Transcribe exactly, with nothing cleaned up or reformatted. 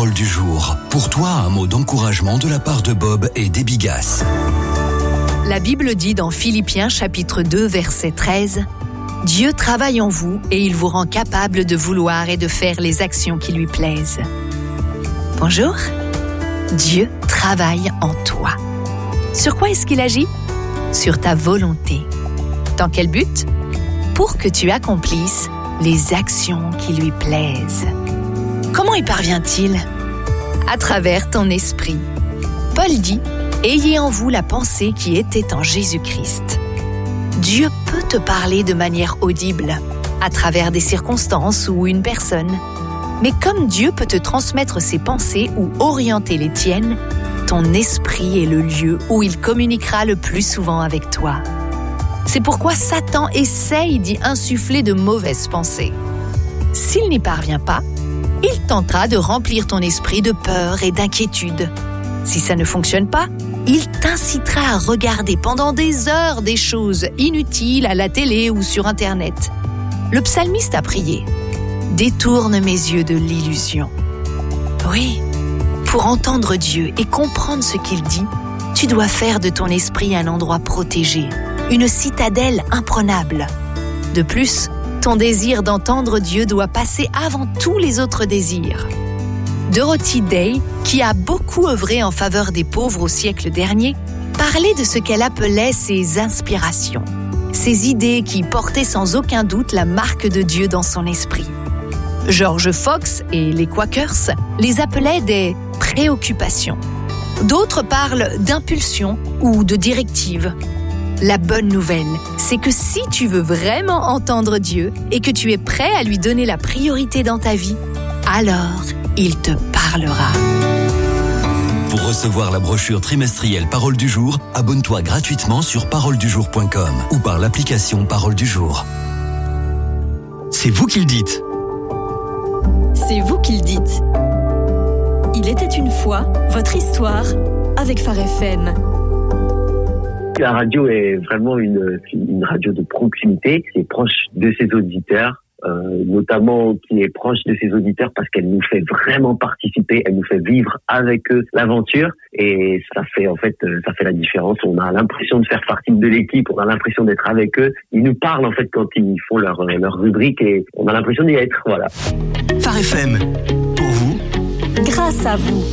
Parole du jour. Pour toi, un mot d'encouragement de la part de Bob et des Bigas. La Bible dit dans Philippiens chapitre deux verset treize « Dieu travaille en vous et il vous rend capable de vouloir et de faire les actions qui lui plaisent. » Bonjour, Dieu travaille en toi. Sur quoi est-ce qu'il agit ? Sur ta volonté. Dans quel but ? Pour que tu accomplisses les actions qui lui plaisent. Comment y parvient-il ? À travers ton esprit. Paul dit « Ayez en vous la pensée qui était en Jésus-Christ ». Dieu peut te parler de manière audible, à travers des circonstances ou une personne. Mais comme Dieu peut te transmettre ses pensées ou orienter les tiennes, ton esprit est le lieu où il communiquera le plus souvent avec toi. C'est pourquoi Satan essaye d'y insuffler de mauvaises pensées. S'il n'y parvient pas, il tentera de remplir ton esprit de peur et d'inquiétude. Si ça ne fonctionne pas, il t'incitera à regarder pendant des heures des choses inutiles à la télé ou sur Internet. Le psalmiste a prié « Détourne mes yeux de l'illusion ». Oui, pour entendre Dieu et comprendre ce qu'il dit, tu dois faire de ton esprit un endroit protégé, une citadelle imprenable. De plus, ton désir d'entendre Dieu doit passer avant tous les autres désirs. Dorothy Day, qui a beaucoup œuvré en faveur des pauvres au siècle dernier, parlait de ce qu'elle appelait ses inspirations, ses idées qui portaient sans aucun doute la marque de Dieu dans son esprit. George Fox et les Quakers les appelaient des préoccupations. D'autres parlent d'impulsion ou de directive. La bonne nouvelle, c'est que si tu veux vraiment entendre Dieu et que tu es prêt à lui donner la priorité dans ta vie, alors il te parlera. Pour recevoir la brochure trimestrielle Parole du jour, abonne-toi gratuitement sur parole du jour point com ou par l'application Parole du jour. C'est vous qui le dites. C'est vous qui le dites. Il était une fois votre histoire avec Phare F M. La radio est vraiment une, une radio de proximité, qui est proche de ses auditeurs, euh, notamment qui est proche de ses auditeurs parce qu'elle nous fait vraiment participer, elle nous fait vivre avec eux l'aventure et ça fait en fait ça fait la différence. On a l'impression de faire partie de l'équipe, on a l'impression d'être avec eux. Ils nous parlent en fait quand ils font leur leur rubrique et on a l'impression d'y être. Voilà. Phare F M, pour vous, grâce à vous.